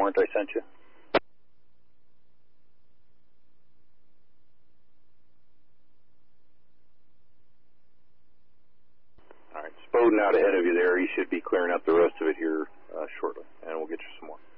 warrant I sent you. All right, Spoden out ahead of you there. He should be clearing up the rest of it here shortly, and we'll get you some more.